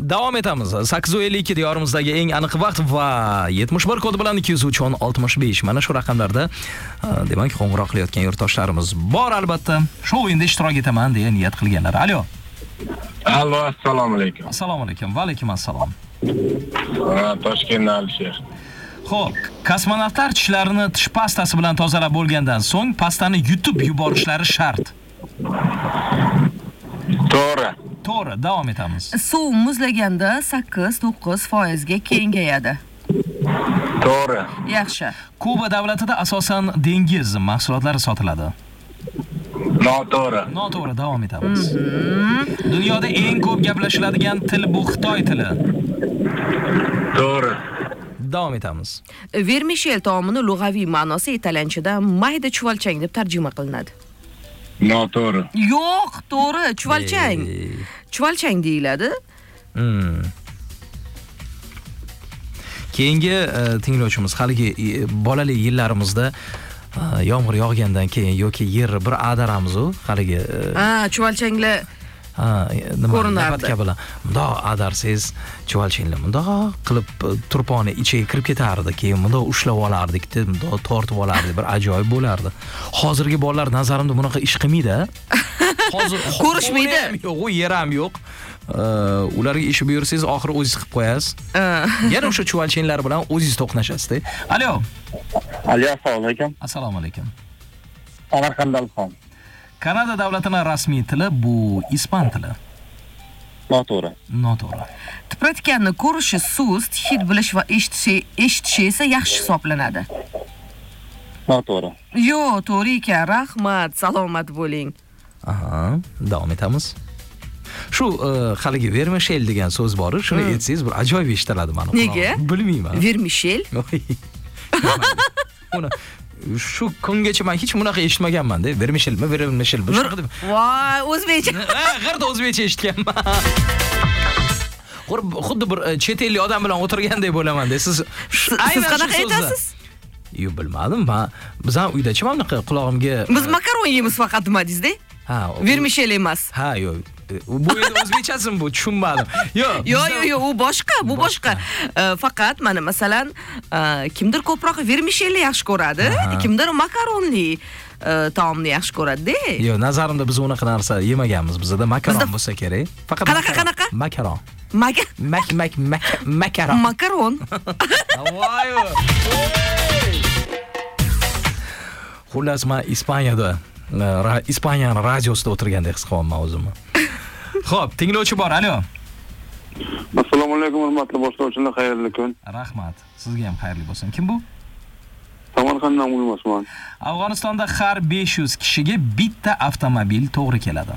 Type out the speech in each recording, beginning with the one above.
davom etamiz. 8:52 diyorimizdagi eng aniq vaqt va 71 kodi bilan 203-65. Mana shu raqamlarda demak qo'ng'iroq qilayotgan yurtdoshlarimiz bor albatta. Shu o'yinda ishtirok etaman deya niyat qilganlar. Alo. Allo, assalomu alaykum. Assalomu alaykum. Va alaykum assalom. Toshkentdan Alisher. Xo'p, kosmonavtlar tishlarini tish pastasi bilan tozalab bo'lgandan so'ng pastani yutib yuborishlari shart. To'g'ri. To'g'ri, davom etamiz. Suv muzlaganda 8-9% ga kengayadi. To'g'ri. Yaxshi. Kuba davlatida asosan dengiz mahsulotlari sotiladi. Noto'g'ri. Noto'g'ri, davom etamiz. Dunyoda eng ko'p gaplashiladigan til bu Xitoy tili. To'g'ri. Davom etamiz. Vermishel taomini lug'aviy ma'nosi italyanchada mayda chuvalchang deb tarjima qilinadi. Noto'g'ri. Yo'q, to'g'ri, chuvalchang. Chuvalchang deyiladi. Keyingi tinglovchimiz haligi bolalik yillarimizda yomg'ir yog'gandan keyin yoki yer bir adaramiz-u, haligi chuvalchanglar nima kabilar. Mundoq adarsiz chuvalchanglar mundoq qilib turponi ichiga kirib ketardi, keyin mundoq ushlab olardik, mundoq tortib olardik, bir ajoyib bo'lardi. Hozirgi bolalar nazarimda bunaqa ish qilmaydi. Hozir ko'rishmaydi. Yo'q, yer ham yo'q. Ularga ish buyursangiz oxiri o'zingiz qilib qo'yasiz. Yana o'sha chuvalchanglar bilan o'zingiz to'qnashasiz. Alo. Alo, assalomu alaykum. Assalomu alaykum. Samarqanddan Xon. Kanada davlatining rasmiy tili bu ispan tili. Noto'g'ri. Noto'g'ri. Tipratikanni ko'rishi sust, hid bilish va eshitishi esa yaxshi hisoblanadi. Noto'g'ri. Yo'q, to'g'ri ekan. Rahmat, salomat bo'ling. Aha, davom etamiz. Shu haligi vermishel degan so'z bor, shuni aytsangiz bir ajoyib eshitiladi meni. Nega? Bilmayman. Vermishel? Uni shu kungacha men hech bunaqa eshitmaganman-da. Vermishel shunaqa deb. Voy, o'zbekcha. G'irda o'zbekcha eshitganman. Xuddi bir chet ellik odam bilan o'tirgandek bo'laman-da. Siz qanaqa aytasiz? Yo'q, bilmadim. Biz ham uyda-chi mana bunaqa qulog'imga Biz makaron yeymiz faqat demadingiz-da? Ha, vermishel emas. Ha, yo'q. Bu endi o'zbekchasimi bu? Tushunmadim. Yo'q, u boshqa, bu boshqa. Faqat mana masalan, kimdir ko'proq vermishelni yaxshi ko'radi, kimdir makaronli taomni yaxshi ko'radi-da. Yo'q, nazarimda biz unaqa narsa yemaganmiz. Bizda makaron bo'lsa kerak. Faqat qanaqa? Makaron. Makaron. Makaron. Voy. Xullas, men Ispaniyaning radiosida o'tirgandek his qilaman o'zimni. Xo'p, tinglovchi bor. Alo. Assalomu alaykum, hurmatli boshlovchilar, xayrli kun. Rahmat. Sizga ham xayrli bo'lsin. Kim bu? Samarqanddan Ulmasman. Afg'onistonda har 500 kishiga bitta avtomobil to'g'ri keladi.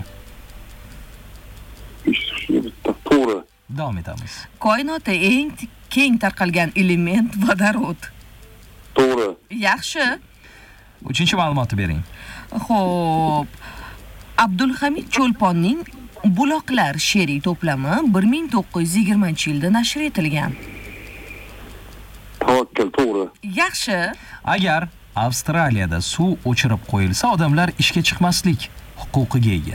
500 kishiga bitta. To'g'ri. Davom etamiz. Koinotda eng keng tarqalgan element vodorod. To'g'ri. Yaxshi. 3-ma'lumotni bering. Xo'p. Abdulhamid Cho'lponning Buloqlar she'riy to'plami 1920-yilda nashr etilgan. Tavakkal, to'g'ri. Yaxshi. Agar Avstraliyada suv o'chirib qo'yilsa, odamlar ishga chiqmaslik huquqiga ega.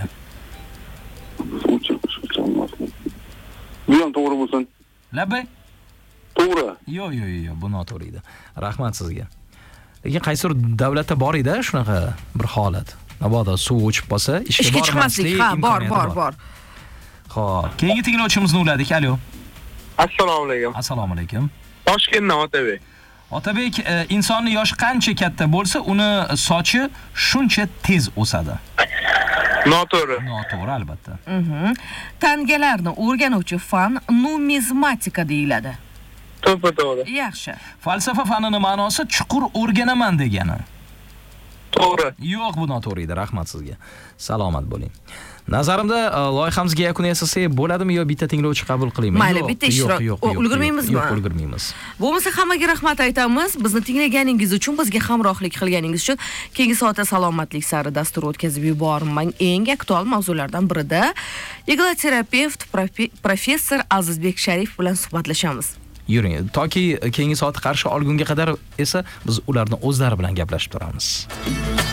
Bu ham to'g'ri bo'lsin. Labbay? To'g'ri. Yo'q, bu noto'g'ri edi. Rahmat sizga. Lekin qaysidir davlatda bor edi shunaqa bir holat. Mabodo suv o'chib qolsa, ishga chiqmaslik, ha, bor. Xo'p, keyingi tinglovchimizni uladik. Alo. Assalomu alaykum. Assalomu alaykum. Toshkentdan Otabek. Otabek, insonning yoshi qancha katta bo'lsa, uni sochi shuncha tez o'sadi. Noto'g'ri. Noto'g'ri albatta. Tangalarni o'rganuvchi fan numizmatika deyiladi. To'g'ri. Yaxshi. Falsafa fanining ma'nosi chuqur o'rganaman degani. To'g'ri. Yo'q, bu noto'g'ri edi. Rahmat sizga. Salomat bo'ling. Nazarimda loyihamizga yakun yasasak bo'ladimi yo bitta tinglovchi qabul qilaymi? Mayli, bitta ishtirok. Ulgurmaymizmi? Yo'q, ulgurmaymiz. Bo'lmasa hammaga rahmat aytamiz. Bizni tinglaganingiz uchun, bizga hamrohlik qilganingiz uchun. Keyingi soatda salomatlik sari dasturi o'tkazib yubormang. Eng aktual mavzulardan birida igloterapevt professor Azizbek Sharif bilan suhbatlashamiz. Yuring, toki keyingi soat qarshi olgunga qadar esa biz ularni o'zlari bilan gaplashib turamiz.